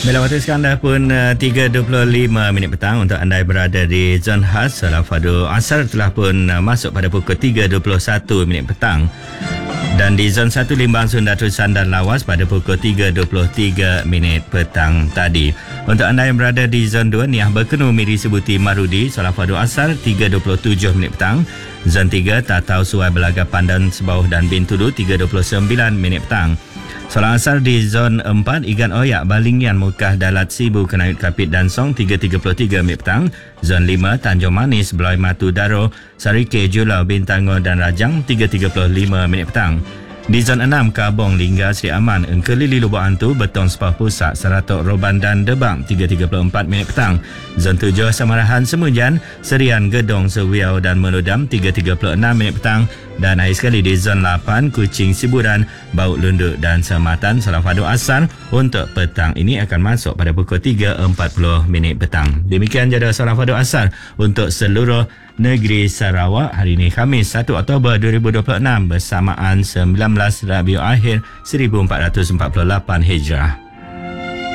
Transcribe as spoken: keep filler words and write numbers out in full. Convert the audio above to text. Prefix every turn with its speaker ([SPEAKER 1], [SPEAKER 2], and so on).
[SPEAKER 1] Bila waktu sekarang dah pun uh, tiga dua puluh lima minit petang untuk anda yang berada di zon khas. Salam Fadu Asar telah pun uh, masuk pada pukul tiga dua puluh satu minit petang. Dan di zon satu Limbang Sunda Terusan dan Lawas pada pukul tiga dua puluh tiga minit petang tadi. Untuk anda yang berada di zon dua Niah Berkenu Miri Sebuti Marudi Salam Fadu Asar tiga dua puluh tujuh minit petang. Zon tiga Tatau Suai Belaga Pandan Sebauh dan Bintudu tiga dua puluh sembilan minit petang. Solat asar di zon empat Igan Oyak Balingyan Mukah Dalat Sibu Kenayut Kapit dan Song tiga tiga puluh tiga minit petang. Zon lima Tanjung Manis Beloi Matu Daro Sarike Julau Bintango dan Rajang tiga tiga puluh lima minit petang. Di zon enam Kabong Lingga Sri Aman Engkelili Lubuk Antu Betong Sepah Pusat Seratok Roban dan Debang tiga tiga puluh empat minit petang. Zon tujuh Samarahan Semujan Serian Gedong Sewiau dan Meludam tiga tiga puluh enam minit petang. Dan akhir sekali di zon lapan Kuching Siburan Bauk Lunduk dan Sematan Salam Fadu Asar untuk petang ini akan masuk pada pukul tiga empat puluh minit petang. Demikian jadual Salam Fadu Asar untuk seluruh negeri Sarawak hari ini Khamis satu Oktober dua ribu dua puluh enam bersamaan sembilan belas Rabiul Akhir seribu empat ratus empat puluh lapan Hijrah.